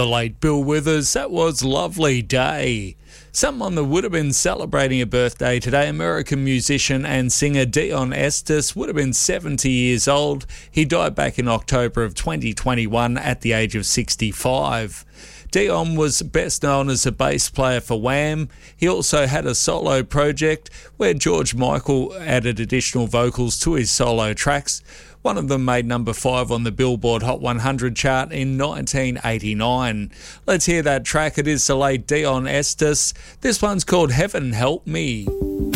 the late Bill Withers. That was Lovely Day. Someone that would have been celebrating a birthday today, American musician and singer Dion Estes, would have been 70 years old. He died back in October of 2021 at the age of 65. Dion was best known as a bass player for Wham. He also had a solo project where George Michael added additional vocals to his solo tracks. One of them made number 5 on the Billboard Hot 100 chart in 1989. Let's hear that track. It is the late Dion Estes. This one's called Heaven Help Me.